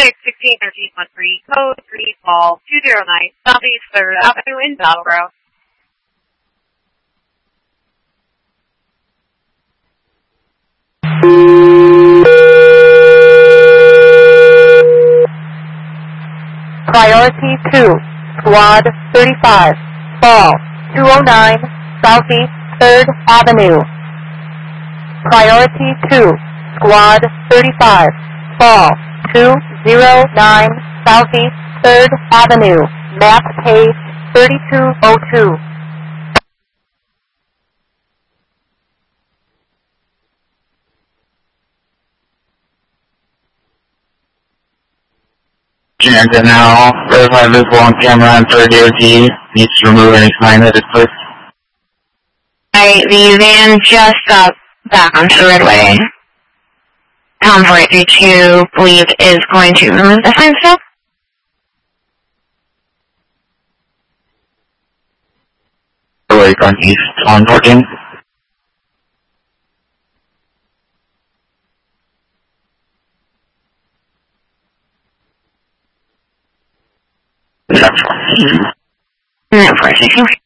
Traffic 161313, code 3, call 209, Southeast 3rd Avenue in Brattleboro. Priority 2, Squad 35, Fall 209, Southeast 3rd Avenue. Priority 2, Squad 35, Fall 209, Southeast 3rd Avenue, map page 3202. Janta now, verify visible on camera on 3rd DOT, needs to remove any sign that is placed. The van just got back onto the roadway. Convoy 32, believe, is going to remove the sign still. Lake on East on 14. No, 462.